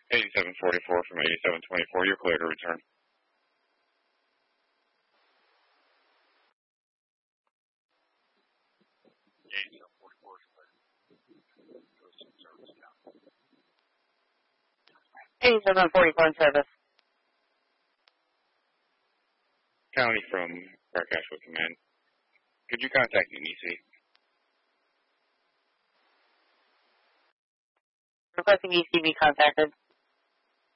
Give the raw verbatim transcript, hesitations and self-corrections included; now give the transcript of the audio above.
eighty-seven forty-four from eighty-seven twenty-four, you're clear to return. eighty-seven forty-four service. County from Park Ashwood Command. Could you contact U N I C? Requesting E C be contacted.